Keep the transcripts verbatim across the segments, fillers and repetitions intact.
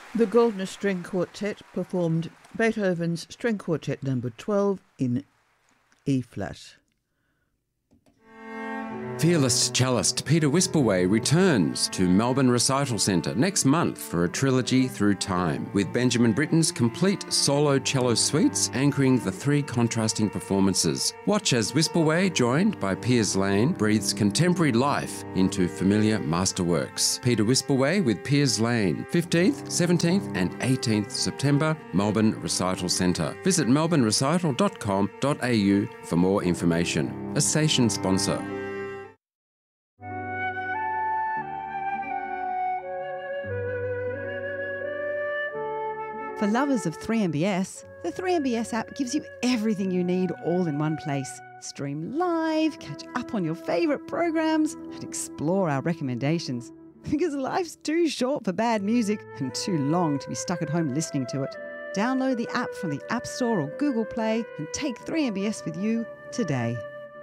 The Goldner String Quartet performed Beethoven's String Quartet number twelve in E-flat. Fearless cellist Peter Wispelway returns to Melbourne Recital Centre next month for a trilogy through time, with Benjamin Britten's complete solo cello suites anchoring the three contrasting performances. Watch as Wispelway, joined by Piers Lane, breathes contemporary life into familiar masterworks. Peter Wispelway with Piers Lane, fifteenth, seventeenth and eighteenth September, Melbourne Recital Centre. Visit melbourne recital dot com dot a u for more information. A station sponsor. For lovers of three M B S, the three M B S app gives you everything you need all in one place. Stream live, catch up on your favourite programs, and explore our recommendations. Because life's too short for bad music and too long to be stuck at home listening to it. Download the app from the App Store or Google Play and take three M B S with you today.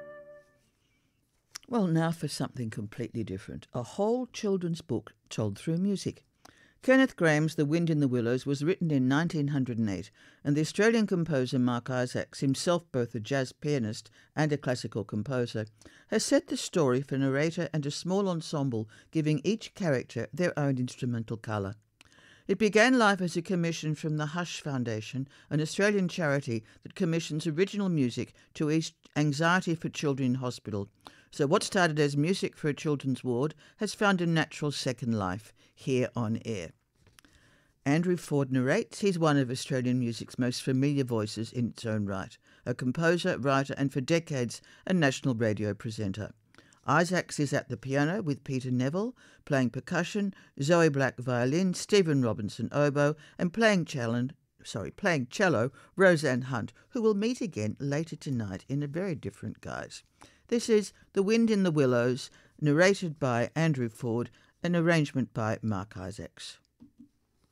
Well, now for something completely different. A whole children's book told through music. Kenneth Grahame's The Wind in the Willows was written in nineteen oh eight, and the Australian composer Mark Isaacs, himself both a jazz pianist and a classical composer, has set the story for narrator and a small ensemble, giving each character their own instrumental colour. It began life as a commission from the Hush Foundation, an Australian charity that commissions original music to ease anxiety for children in hospital. So what started as music for a children's ward has found a natural second life here on air. Andrew Ford narrates. He's one of Australian music's most familiar voices in its own right, a composer, writer and for decades a national radio presenter. Isaacs is at the piano with Peter Neville, playing percussion, Zoe Black violin, Stephen Robinson oboe and playing cello, sorry, playing cello, Roseanne Hunt, who will meet again later tonight in a very different guise. This is The Wind in the Willows, narrated by Andrew Ford, an arrangement by Mark Isaacs.